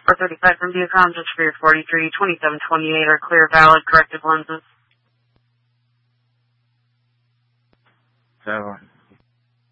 435 from Viacom, just for your 432728 are clear, valid, corrective lenses. So